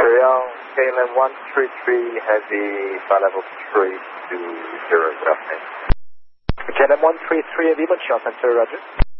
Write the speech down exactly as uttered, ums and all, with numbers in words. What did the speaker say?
Montreal, K L M one three three, heavy, flight level three two zero, good afternoon. K L M one three three, heavy, Montreal Center, roger.